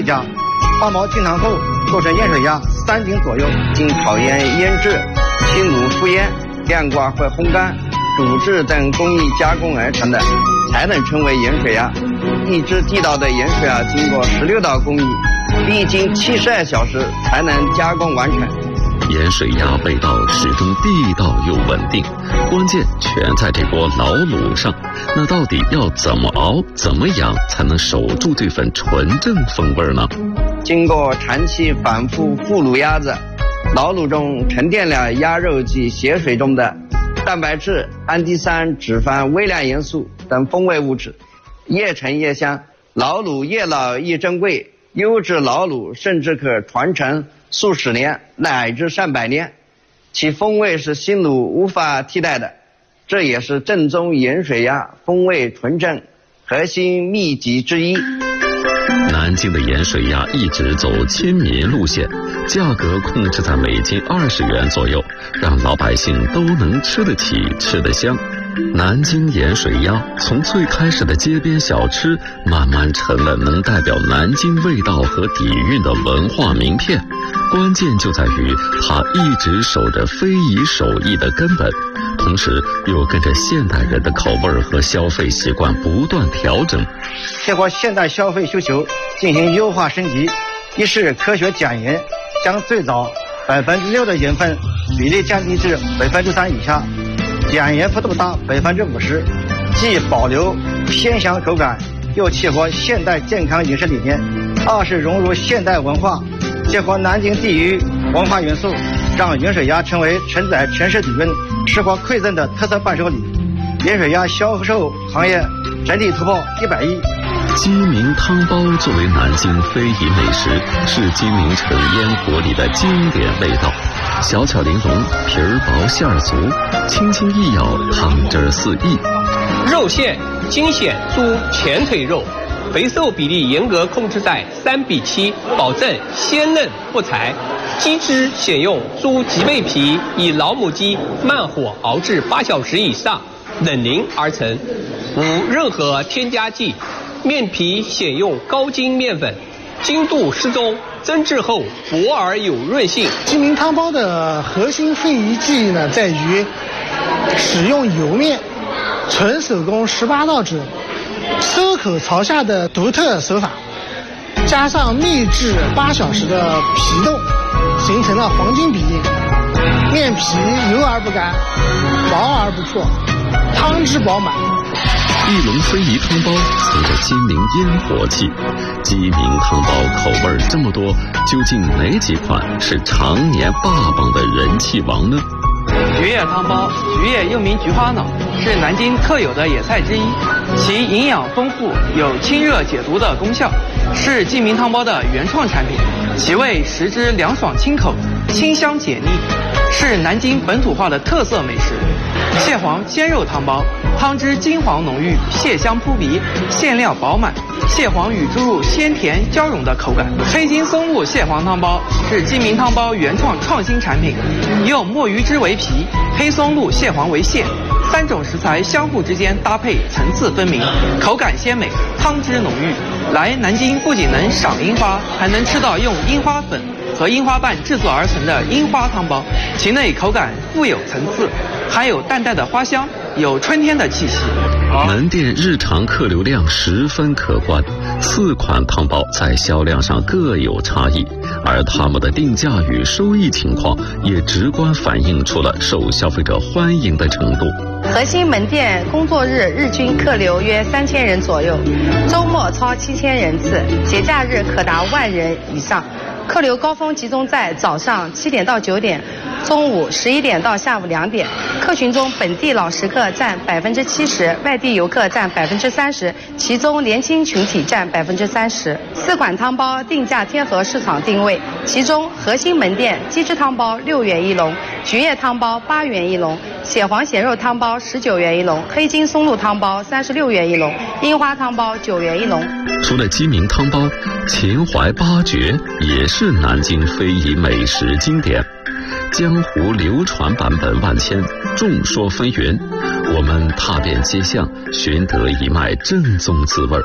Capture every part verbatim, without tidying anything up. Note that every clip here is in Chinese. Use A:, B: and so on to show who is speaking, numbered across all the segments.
A: 家，汤包进汤后做成盐水鸭三斤左右，
B: 经考验腌制、清卤敷腌、晾挂或烘干、煮制等工艺加工而成的，才能称为盐水鸭。一只地道的盐水鸭经过十六道工艺，历经七十二小时才能加工完成。
C: 盐水鸭味道始终地道又稳定，关键全在这锅老卤上。那到底要怎么熬、怎么养才能守住这份纯正风味呢？
B: 经过长期反复复卤鸭子，老卤中沉淀了鸭肉及血水中的蛋白质、氨基酸、脂肪、微量元素等风味物质，越陈越香。老卤越老越珍贵，优质老卤甚至可传承数十年乃至上百年，其风味是新卤无法替代的。这也是正宗盐水鸭风味纯正核心秘籍之一。
C: 南京的盐水鸭一直走亲民路线，价格控制在每斤二十元左右，让老百姓都能吃得起、吃得香。南京盐水鸭从最开始的街边小吃，慢慢成了能代表南京味道和底蕴的文化名片。关键就在于它一直守着非遗手艺的根本，同时又跟着现代人的口味和消费习惯不断调整，
A: 贴合现代消费需求进行优化升级。一是科学减盐，将最早百分之六的盐分比例降低至百分之三以下，减盐幅度达百分之五十，既保留鲜香口感，又切合现代健康饮食理念。二是融入现代文化，结合南京地域文化元素，让盐水鸭成为承载城市底蕴、吃货馈赠的特色伴手礼。盐水鸭销售行业整体突破一百亿。
C: 鸡鸣汤包作为南京非遗美食，是金陵城烟火里的经典味道。小巧玲珑，皮儿薄馅儿足，轻轻一咬，汤汁四溢。
D: 肉馅精选猪前腿肉，肥瘦比例严格控制在三比七，保证鲜嫩不柴。鸡汁选用猪脊背皮，以老母鸡慢火熬制八小时以上，冷凝而成，无任何添加剂。面皮选用高筋面粉，精度适中，蒸制后薄而有润性。
E: 鸡鸣汤包的核心非遗技艺呢，在于使用油面、纯手工十八道制、收口朝下的独特手法，加上秘制八小时的皮冻，形成了黄金比例。面皮油而不干，薄而不破，汤汁饱满。
C: 一笼非遗汤包随着金陵烟火气，鸡鸣汤包口味这么多，究竟哪几款是常年霸榜的人气王呢？
F: 菊叶汤包，菊叶又名菊花脑，是南京特有的野菜之一，其营养丰富，有清热解毒的功效，是鸡鸣汤包的原创产品。其味食之凉爽清口，清香解腻，是南京本土化的特色美食。蟹黄鲜肉汤包，汤汁金黄浓郁，蟹香扑鼻，馅料饱满，蟹黄与猪肉鲜甜交融的口感。黑金松露蟹黄汤包是鸡鸣汤包原创创新产品，用墨鱼汁为皮，黑松露、蟹黄为馅，三种食材相互之间搭配层次分明，口感鲜美，汤汁浓郁。来南京不仅能赏樱花，还能吃到用樱花粉和樱花瓣制作而成的樱花汤包，其内口感富有层次，还有淡淡的花香，有春天的气息。
C: 门店日常客流量十分可观，四款汤包在销量上各有差异，而他们的定价与收益情况也直观反映出了受消费者欢迎的程度。
G: 核心门店工作日日均客流约三千人左右，周末超七千人次，节假日可达万人以上。客流高峰集中在早上七点到九点，中午十一点到下午两点。客群中本地老食客占百分之七十，外地游客占百分之三十，其中年轻群体占百分之三十。四款汤包定价贴合市场定位，其中核心门店鸡汁汤包六元一笼，菊叶汤包八元一笼，血黄咸肉汤包十九元一笼，黑金松露汤包三十六元一笼，樱花汤包九元一笼。
C: 除了鸡鸣汤包，秦淮八绝也是南京非遗美食经典。江湖流传版本万千，众说纷纭，我们踏遍街巷，寻得一脉正宗滋味。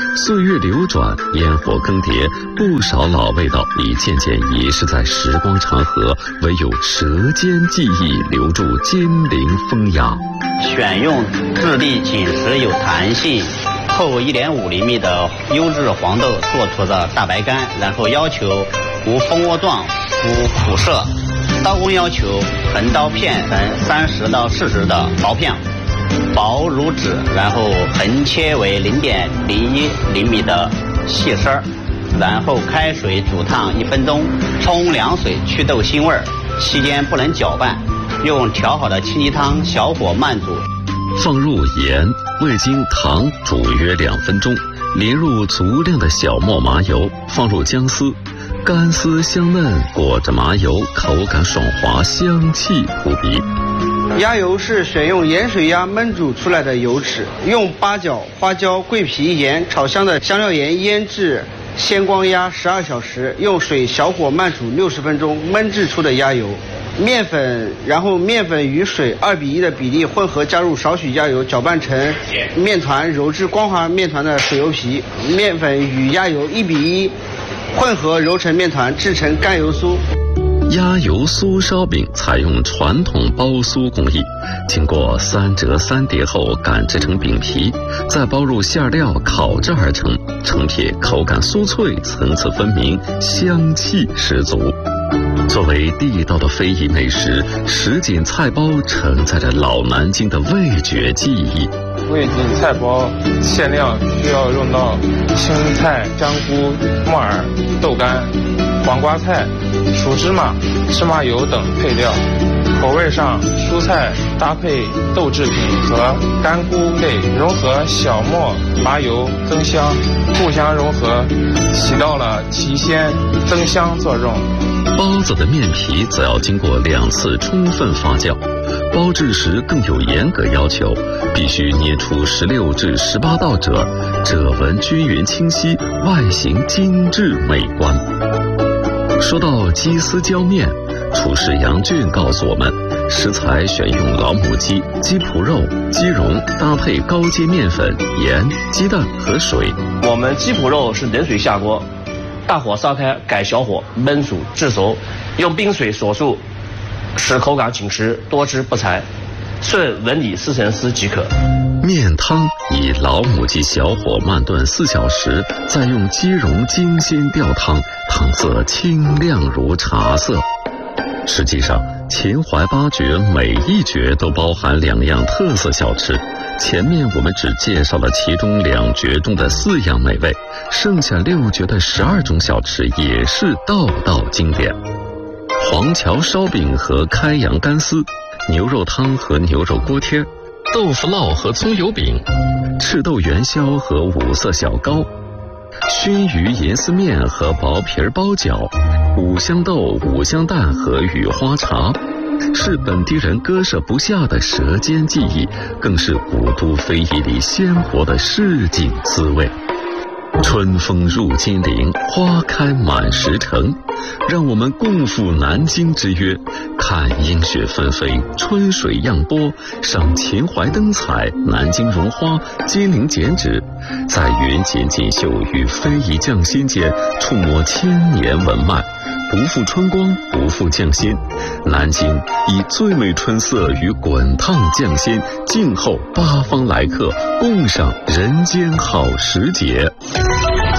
C: 岁月流转，烟火更迭，不少老味道已渐渐遗失在时光长河，唯有舌尖记忆留住金陵风雅。
H: 选用质地紧实、有弹性、厚一点五厘米的优质黄豆做出的大白干，然后要求无蜂窝状、无苦涩。刀工要求横刀片成三十到四十的薄片，薄如纸，然后横切为零点零一厘米的细丝儿，然后开水煮烫一分钟，冲凉水去豆腥味儿，期间不能搅拌，用调好的清鸡汤小火慢煮，
C: 放入盐、味精、糖煮约两分钟，淋入足量的小磨麻油，放入姜丝。干丝香嫩，裹着麻油，口感爽滑，香气扑鼻。
I: 鸭油是选用盐水鸭焖煮出来的油脂，用八角、花椒、桂皮、盐炒香的香料盐腌制鲜光鸭十二小时，用水小火慢煮六十分钟，焖制出的鸭油。面粉，然后面粉与水二比一的比例混合，加入少许鸭油，搅拌成面团，揉至光滑面团的水油皮。面粉与鸭油一比一混合揉成面团，制成干油酥。
C: 鸭油酥烧饼采用传统包酥工艺，经过三折三叠后擀制成饼皮，再包入馅料烤制而成，成品口感酥脆，层次分明，香气十足。作为地道的非遗美食，什锦菜包承载着老南京的味觉记忆。
J: 味锦菜包馅料需要用到青菜、香菇、木耳、豆干、黄瓜菜、熟芝麻、芝麻油等配料。口味上，蔬菜搭配豆制品和干菇类融合小磨、麻油增香，互相融合，起到了提鲜增香作用。
C: 包子的面皮则要经过两次充分发酵，包制时更有严格要求，必须捏出十六至十八道褶，褶纹均匀清晰，外形精致美观。说到鸡丝浇面，厨师杨俊告诉我们，食材选用老母鸡、鸡脯肉、鸡蓉，搭配高筋面粉、盐、鸡蛋和水。
K: 我们鸡脯肉是冷水下锅，大火烧开，改小火焖煮至熟，用冰水锁住，使口感紧实，多汁不柴，顺纹理撕成丝即可。
C: 面汤以老母鸡小火慢炖四小时，再用鸡蓉精心吊汤，汤色清亮如茶色。实际上，秦淮八绝每一绝都包含两样特色小吃。前面我们只介绍了其中两绝中的四样美味，剩下六绝的十二种小吃也是道道经典。黄桥烧饼和开阳干丝，牛肉汤和牛肉锅贴，豆腐烙和葱油饼，赤豆元宵和五色小糕，熏鱼银丝面和薄皮包饺，五香豆、五香蛋和雨花茶，是本地人割舍不下的舌尖记忆，更是古都非遗里鲜活的市井滋味。春风入金陵，花开满石城，让我们共赴南京之约，看樱雪纷飞，春水漾波，赏秦淮灯彩，南京绒花，金陵剪纸，在云锦锦绣与非遗匠心间触摸千年文脉，不负春光，不负匠心。南京以最美春色与滚烫匠心，静候八方来客，共赏人间好时节。